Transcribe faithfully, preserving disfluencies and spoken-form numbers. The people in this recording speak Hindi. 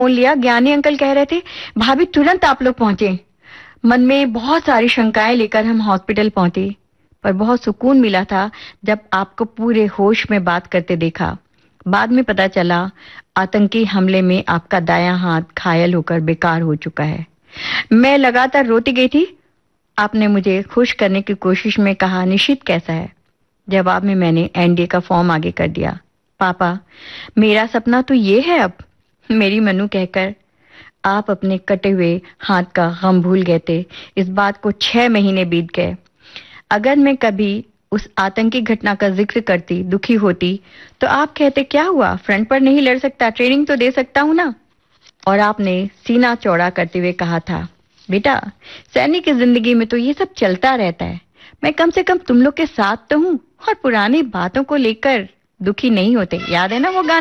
फोन लिया, ज्ञानी अंकल कह रहे थे, भाभी तुरंत आप लोग पहुंचे। मन में बहुत सारी शंकाएं लेकर हम हॉस्पिटल पहुंचे, पर बहुत सुकून मिला था जब आपको पूरे होश में बात करते देखा। बाद में पता चला आतंकी हमले में आपका दायां हाथ घायल होकर बेकार हो चुका है। मैं लगातार रोती गई थी। आपने मुझे खुश करने की कोशिश में कहा, निशित कैसा है? जवाब में मैंने एनडीए का फॉर्म आगे कर दिया। पापा, मेरा सपना तो ये है अब, मेरी मनु कहकर आप अपने कटे हुए हाथ का गम भूल गए थे। इस बात को छह महीने बीत गए। अगर मैं कभी उस आतंकी घटना का जिक्र करती, दुखी होती, तो आप कहते क्या हुआ, फ्रंट पर नहीं लड़ सकता, ट्रेनिंग तो दे सकता हूं ना। और आपने सीना चौड़ा करते हुए कहा था, बेटा सैनिक की जिंदगी में तो ये सब चलता रहता है, मैं कम से कम तुम लोग के साथ तो हूं और पुरानी बातों को लेकर दुखी नहीं होते। याद है ना वो गाना?